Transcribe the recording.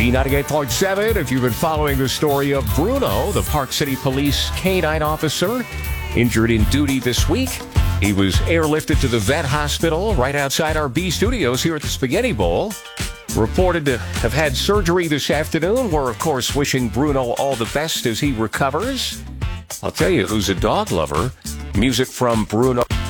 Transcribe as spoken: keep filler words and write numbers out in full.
B ninety-eight point seven, if you've been following the story of Bruno, the Park City Police K nine officer, injured in duty this week. He was airlifted to the vet hospital right outside our B studios here at the Spaghetti Bowl. Reported to have had surgery this afternoon. We're, of course, wishing Bruno all the best as he recovers. I'll tell you who's a dog lover. Music from Bruno.